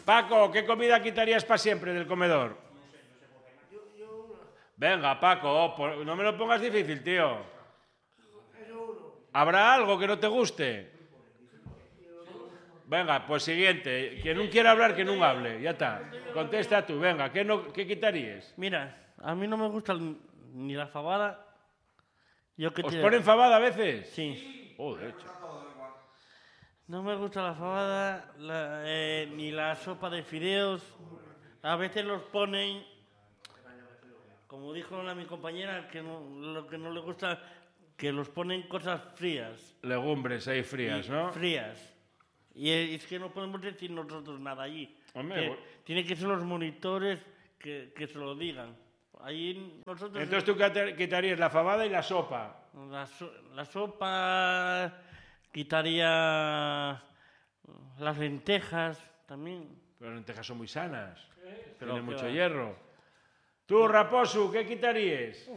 Paco, ¿qué comida quitarías para siempre del comedor? Venga, Paco, no me lo pongas difícil, tío. ¿Habrá algo que no te guste? Venga, pues siguiente. Quien no quiera hablar, que no hable. Ya está. Contesta tú. Venga, ¿qué quitarías? Mira, a mí no me gusta ni la fabada. ¿Os ponen fabada a veces? Sí. De hecho. No me gusta la fabada, ni la sopa de fideos. A veces los ponen, como dijo mi compañera, lo que no le gusta, que los ponen cosas frías. Legumbres ahí frías, ¿no? Frías. Y es que no podemos decir nosotros nada allí. Tiene que ser los monitores que se lo digan. Allí nosotros... Entonces tú quitarías la fabada y la sopa. La sopa, quitaría las lentejas también. Pero las lentejas son muy sanas. Tienen mucho hierro. Tú, Raposo, ¿qué quitarías?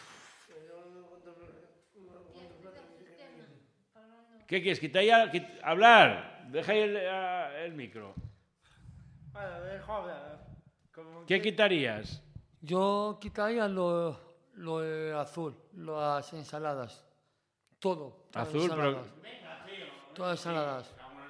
¿Qué quieres? Hablar. Deja ahí el micro. ¿Qué quitarías? Yo quitaría lo azul, las ensaladas. Todo. Azul, pero... Todas ensaladas.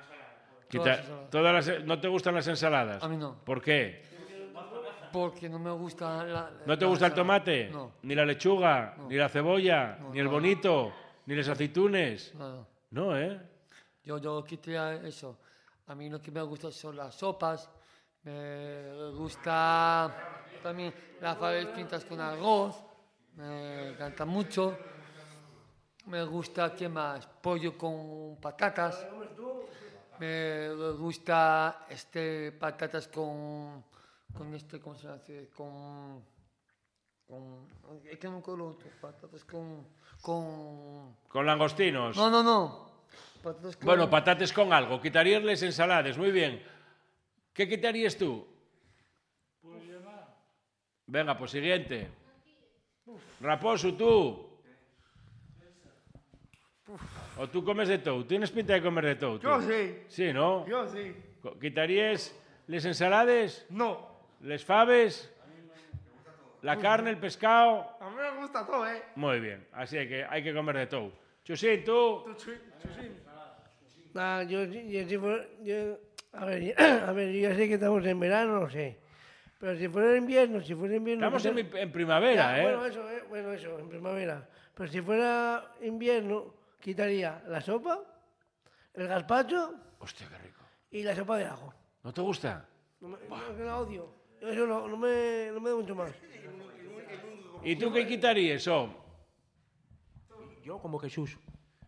¿No te gustan las ensaladas? A mí no. ¿Por qué? Porque no me gusta... ¿No te gusta el tomate? No. ¿Ni la lechuga? No. ¿Ni la cebolla? No, ¿Ni el no. bonito? ¿Ni las aceitunes? No. No, ¿eh? Yo quitaría eso. A mí lo que me gusta son las sopas. Me gusta también las faves pintas con arroz. Me encanta mucho. Me gusta, ¿qué más? Pollo con patatas. Me gusta patatas con ¿cómo se hace? Es que no acuerdo, patatas ¿Con langostinos? No. Patatas con algo. Quitarías ensaladas, muy bien. ¿Qué quitarías tú? Venga, pues siguiente. Raposo, tú. ¿O tú comes de todo? ¿Tienes pinta de comer de todo? Yo sí. Sí, ¿no? Yo sí. ¿Quitarías las ensaladas? No. ¿Les faves? ¿La carne, el pescado? A mí me gusta todo, ¿eh? Muy bien, así que hay que comer de todo. Chusín, tú. A ver, yo sé que estamos en verano, no sé. Pero si fuera en invierno, Estamos en primavera, ya, bueno, eso, en primavera. Pero si fuera invierno, quitaría la sopa, el gazpacho. Hostia, qué rico. Y la sopa de ajo. ¿No te gusta? No, que la odio. Eso no me da mucho más. ¿Y tú qué quitarías, Yo como Jesús.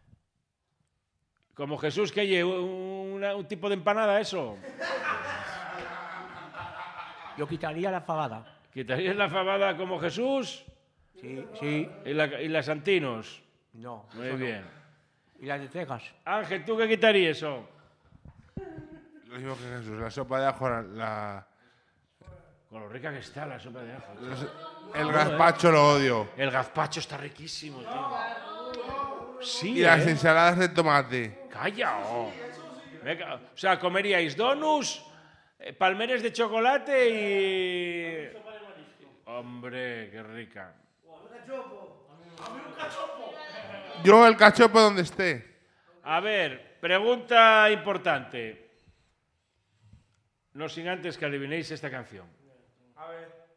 Como Jesús, que lleva un tipo de empanada, eso. Yo quitaría la fabada. ¿Quitarías la fabada como Jesús? Sí. ¿Y las santinos? No. Muy bien. ¿Y las lentejas? Ángel, ¿tú qué quitarías, Lo mismo que Jesús, la sopa de ajo, Con lo rica que está la sopa de ajo. el gazpacho lo odio. El gazpacho está riquísimo, tío. Sí, Y las ensaladas de tomate. ¡Calla! O sea, comeríais donuts, palmeres de chocolate y... Hombre, qué rica. Yo el cachopo donde esté. A ver, pregunta importante. No sin antes que adivinéis esta canción. A ver.